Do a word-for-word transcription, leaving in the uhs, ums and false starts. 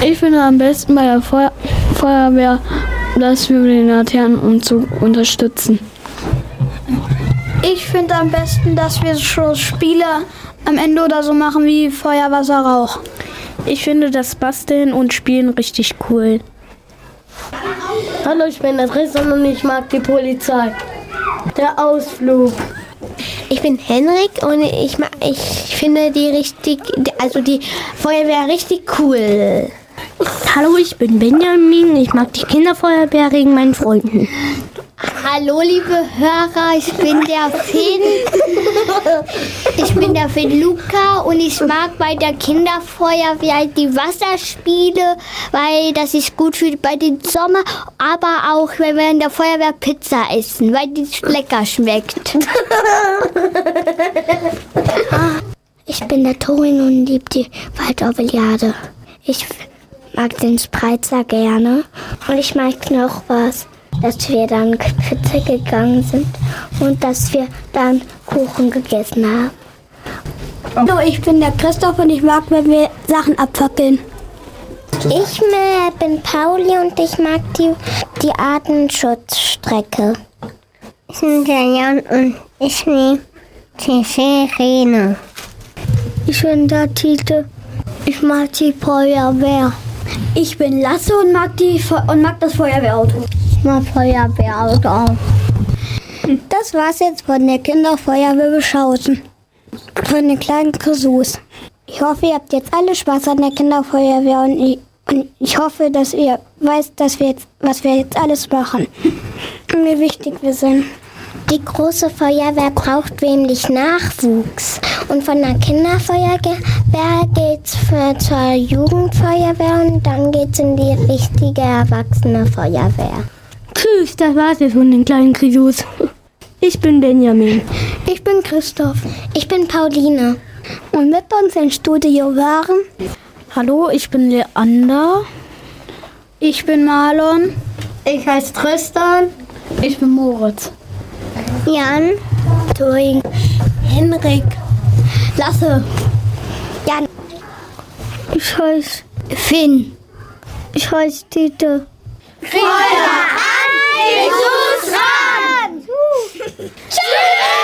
Ich finde am besten bei der Feu- Feuerwehr, dass wir den Laternenumzug unterstützen. Ich finde am besten, dass wir so Spiele am Ende oder so machen wie Feuer, Wasser, Rauch. Ich finde das Basteln und Spielen richtig cool. Hallo, ich bin der Tristan und ich mag die Polizei. Der Ausflug. Ich bin Henrik und ich, mag, ich finde die richtig, also die Feuerwehr richtig cool. Hallo, ich bin Benjamin. Ich mag die Kinderfeuerwehr wegen meinen Freunden. Hallo liebe Hörer, ich bin der Finn. Ich bin der Finn Luca und ich mag bei der Kinderfeuerwehr die Wasserspiele, weil das ist gut für bei den Sommer, aber auch wenn wir in der Feuerwehr Pizza essen, weil die lecker schmeckt. Ich bin der Torin und liebe die Waldorvillade. Ich mag den Spreizer gerne und ich mag noch was. Dass wir dann Pizza gegangen sind und dass wir dann Kuchen gegessen haben. Hallo, ich bin der Christoph und ich mag, wenn wir Sachen abfackeln. Ich bin Pauli und ich mag die, die Artenschutzstrecke. Ich bin der Jan und ich nehme die Sirene. Ich bin der Tite. Ich mag die Feuerwehr. Ich bin Lasse und mag, die Fe- und mag das Feuerwehrauto. Mal Feuerwehrauto. Das war's jetzt von der Kinderfeuerwehr Beschausen. Von den kleinen Chrisus. Ich hoffe, ihr habt jetzt alle Spaß an der Kinderfeuerwehr und ich, und ich hoffe, dass ihr weißt, dass wir jetzt, was wir jetzt alles machen und wie wichtig wir sind. Die große Feuerwehr braucht nämlich Nachwuchs. Und von der Kinderfeuerwehr geht's für zur Jugendfeuerwehr und dann geht's in die richtige erwachsene Feuerwehr. Tschüss, das war's jetzt von den kleinen Krisus. Ich bin Benjamin. Ich bin Christoph. Ich bin Pauline. Und mit uns im Studio waren... Hallo, ich bin Leander. Ich bin Marlon. Ich heiße Tristan. Ich bin Moritz. Jan. Torin. Henrik. Lasse. Jan. Ich heiße Finn. Ich heiße Tite. Feuer an, Jesus ran! Tschüss!